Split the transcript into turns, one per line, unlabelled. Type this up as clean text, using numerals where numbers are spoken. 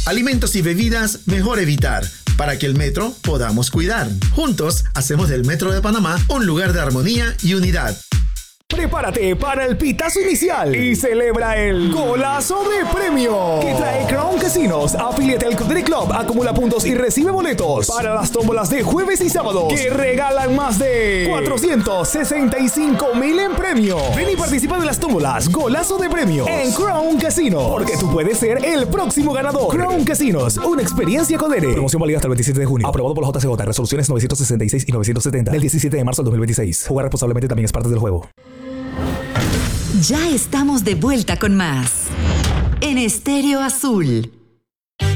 Alimentos y bebidas mejor evitar, para que el metro podamos cuidar. Juntos hacemos del Metro de Panamá un lugar de armonía y unidad.
Prepárate para el pitazo inicial y celebra el golazo de premio que trae Crown Casinos. Afíliate al Country Club, acumula puntos y recibe boletos para las tómbolas de jueves y sábados que regalan más de 465,000 en premio. Ven y participa de las tómbolas Golazo de Premio en Crown Casino, porque tú puedes ser el próximo ganador. Crown Casinos, una experiencia Codere. Promoción válida hasta el 27 de junio. Aprobado por la JCJ. Resoluciones 966 y 970 del 17 de marzo del 2026. Jugar responsablemente también es parte del juego.
Ya estamos de vuelta con más en Estéreo Azul.